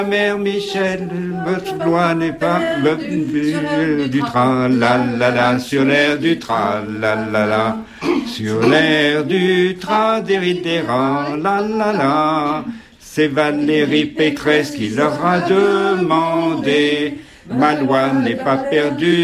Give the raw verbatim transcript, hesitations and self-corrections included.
Mère Michel, votre loi n'est pas le, du, du tra la la la sur l'air du tra la la la sur l'air du tra déridéra la la la. C'est Valérie Pécresse qui leur a demandé. Ma loi n'est pas perdue.